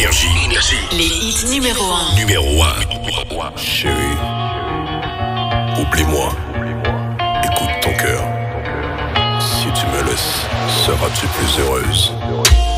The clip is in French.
Énergie. Les hits numéro 1. Numéro 1. Chérie, oublie-moi. Écoute ton cœur. Si tu me laisses, seras-tu plus heureuse?